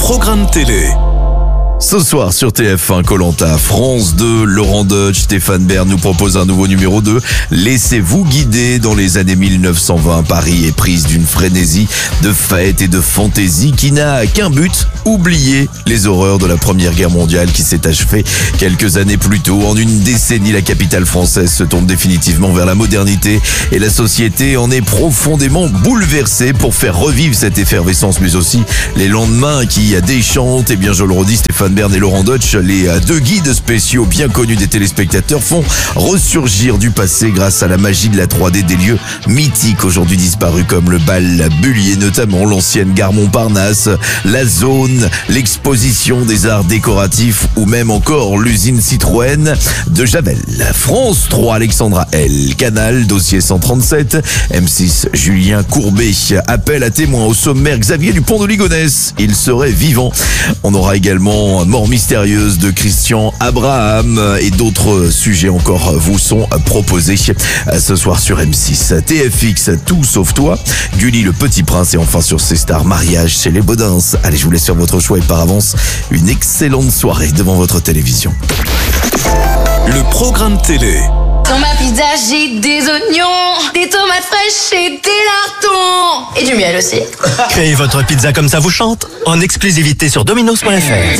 programme télé. Ce soir sur TF1 Koh-Lanta, France 2, Laurent Deutsch, Stéphane Bern nous propose un nouveau numéro 2. Laissez-vous guider. Dans les années 1920, Paris est prise d'une frénésie de fêtes et de fantaisie qui n'a qu'un but, oublier les horreurs de la Première Guerre mondiale qui s'est achevée quelques années plus tôt. En une décennie, la capitale française se tourne définitivement vers la modernité et la société en est profondément bouleversée. Pour faire revivre cette effervescence, mais aussi les lendemains qui déchantent, et bien je le redis, Stéphane Bern et Laurent Deutsch, les deux guides spéciaux bien connus des téléspectateurs, font ressurgir du passé grâce à la magie de la 3D des lieux mythiques aujourd'hui disparus comme le bal Bullier, notamment l'ancienne gare Montparnasse, la zone, l'exposition des arts décoratifs ou même encore l'usine Citroën de Javel. France 3, Alexandra L. Canal, dossier 137. M6, Julien Courbet. Appel à témoins au sommaire, Xavier Dupont de Ligonnès. Il serait vivant. On aura également Mort mystérieuse de Christian Abraham et d'autres sujets encore vous sont proposés ce soir sur M6. TFX, Tout sauf toi, Gulli le Petit Prince et enfin sur ces stars, Mariage chez les Baudins. Allez, je vous laisse sur votre choix et par avance une excellente soirée devant votre télévision. Le programme télé. Dans ma pizza, j'ai des oignons, des tomates fraîches et des lardons. Et du miel aussi. Créez votre pizza comme ça vous chante, en exclusivité sur Dominos.fr.